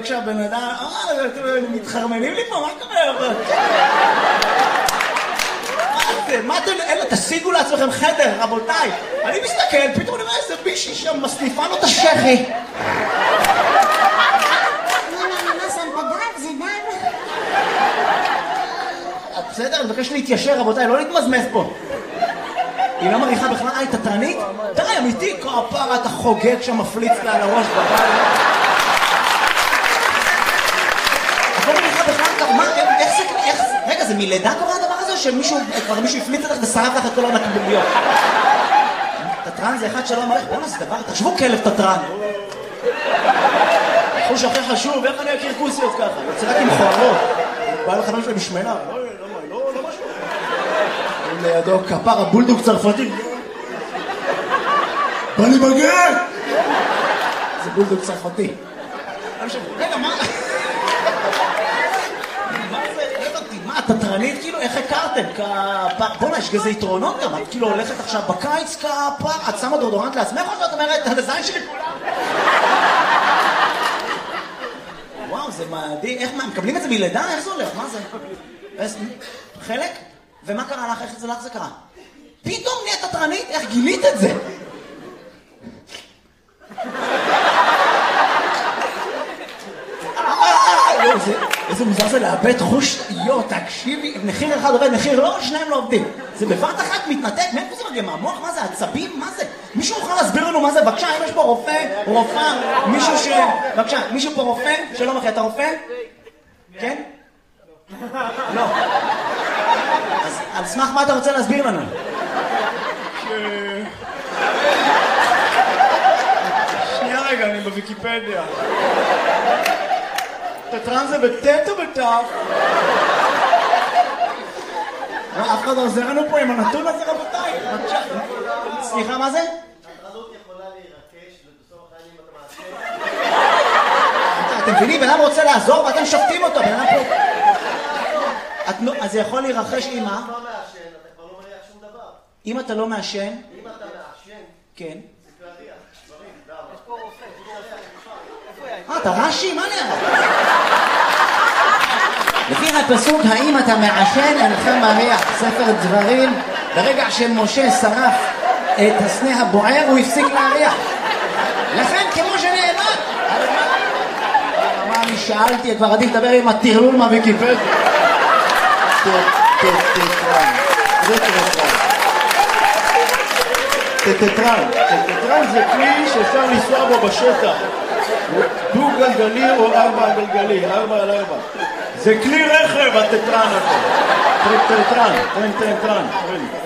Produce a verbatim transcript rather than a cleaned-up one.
כשהבן אדם, אה, מתחרמנים לי פה, מה קורה? מה זה? מה אתם, אלה, תשיגו לעצמכם חדר, רבותיי. אני מסתכל, פתאום אני רואה איזה בישי שם, מסניפה לו את השכי. בסדר, אני מבקש להתיישר, רבותיי, לא להתמזמז פה. היא לא מריחה בכלל, אה, היא תתרנית? די, אמיתי, כפרה, אתה חוגג שם, מפליץ לה על הראש בבית. את לא מריחה בכלל, מה, איך זה, איך זה, רגע, זה מלידה קורה הדבר הזה, או שמישהו, כבר מישהו הפליץ אותך ושרף לך את כל הנקביליות? תתרן זה אחד שלא מריח, בואו נעשה דבר, תחשבו כלב תתרן. חוש הכי חשוב, איך אני אכיר כוסיות ככה? יוצא רק עם חוערות. בא לחבר שלי משמנה, לא, לא, לא, לא משהו. לידו כפר הבולדוג צרפתי. בא לי בגן! זה בולדוג צרפתי. רגע, מה? מה זה? מה, תתרנית? כאילו, איך הכרתם? כפר... בוא'נה, יש כזה יתרונות גם. את כאילו הולכת עכשיו בקיץ כפר, את שמה דורדורנט לעצמך או שאת אומרת, על הזין שלי כולם? וואו, זה מדהים. איך, מה, מקבלים את זה מלידה? איך זה הולך? מה זה? חלק? ומה קרה לך? איך זה לך זה קרה? פתאום נהיית תתרנית? איך גילית את זה? איזה מוזר זה לאבד חוש, יו, תקשיבי, מחיר אחד עובד, מחיר לא, שניים לא עובדים. זה בבת אחת מתנתק, מאיפה זה מגיע? מהמוח? מה זה? עצבים? מה זה? מישהו יכול להסביר לנו מה זה? בבקשה, אם יש פה רופא, רופאה, מישהו ש... בבקשה, מישהו פה רופא? שלום אחי, אתה רופא? כן? לא. אז על סמך מה אתה רוצה להסביר לנו? שנייה רגע, אני בוויקיפדיה. תתרן זה בטט או בטף? אף אחד לא עוזר לנו פה עם הנתון הזה, רבותיי. סליחה, מה זה? התרנות יכולה להירקש ובסוף החיים אתה מעשה. אתם מבינים, בן אדם רוצה לעזור ואתם שופטים אותו, בן אדם פה... אז זה יכול להירחש עם מה? אם אתה לא מעשן, אתה כבר לא מריח שום דבר. אם אתה לא מעשן? אם אתה מעשן, כן. זה להריח, דברים, למה? יש פה רופא, אה, אתה רש"י? מה נראה? לפי הפסוק, האם אתה מעשן אינך מריח, ספר דברים, ברגע שמשה שרף את הסנה הבוער, הוא הפסיק להריח. לכן, כמו שנאמר, מה אני שאלתי, כבר עדיף לדבר עם הטרלול מהוויקיפדיה. תתרן, זה תתרן. תתרן, תתרן זה כלי שאפשר לנסוע בו בשטח. דו גלגלי או ארבע גלגלי, ארבע על ארבע. זה כלי רכב התתרן הזה. תתרן, תתרן, תתרן.